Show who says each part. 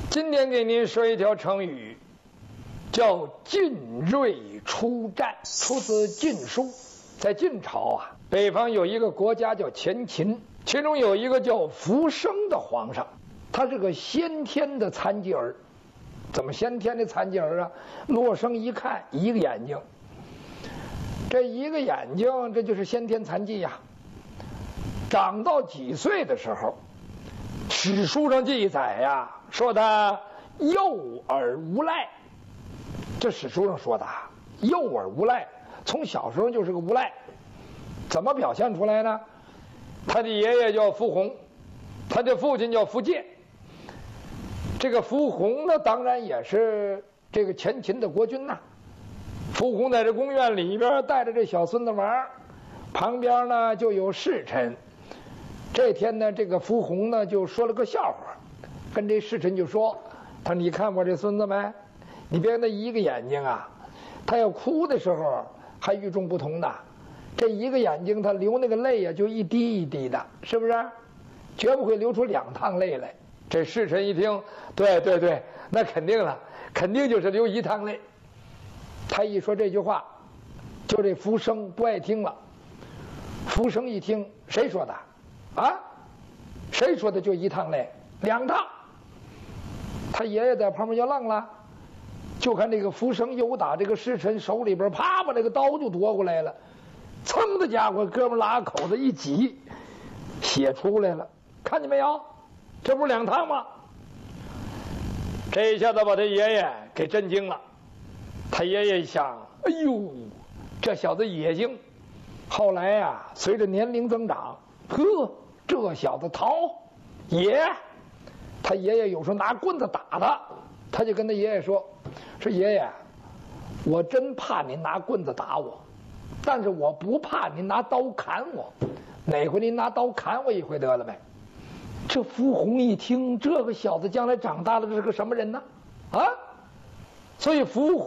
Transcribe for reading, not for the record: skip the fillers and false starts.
Speaker 1: 今天给您说一条成语，叫晋锐出战，出自《晋书》。在晋朝啊，北方有一个国家叫前秦，其中有一个叫福生的皇上，他是个先天的残疾儿。怎么先天的残疾儿啊？落生一看一个眼睛，这一个眼睛这就是先天残疾呀。长到几岁的时候，史书上记载呀，说他幼而无赖。这史书上说的幼而无赖，从小时候就是个无赖。怎么表现出来呢？他的爷爷叫福弘，他的父亲叫福建。这个福弘呢，当然也是这个前秦的国君呐。福弘在这宫院里边带着这小孙子玩，旁边呢就有侍臣。这天呢，这个福弘呢就说了个笑话，跟这侍臣就说：“他说你看我这孙子没？你别看他一个眼睛啊，他要哭的时候还与众不同的。这一个眼睛他流那个泪呀，就一滴一滴的，是不是？绝不会流出2趟泪来。”这侍臣一听，对，那肯定了，肯定就是流1趟泪。他一说这句话，就这福生不爱听了。福生一听，谁说的？啊？谁说的就1趟泪？2趟。他爷爷在旁边就愣了，就看这个福生又打这个侍臣手里边，啪把这个刀就夺过来了，噌的家伙，胳膊拉口子一挤，血出来了，看见没有？这不是2趟吗？这一下子把他爷爷给震惊了。他爷爷一想，哎呦，这小子野性。后来呀，随着年龄增长，呵，这小子淘野。他爷爷有时候拿棍子打他，他就跟他爷爷说：“爷爷，我真怕您拿棍子打我，但是我不怕您拿刀砍我。哪回您拿刀砍我一回得了呗？”这福弘一听，这个小子将来长大了，这是个什么人呢？啊！所以福弘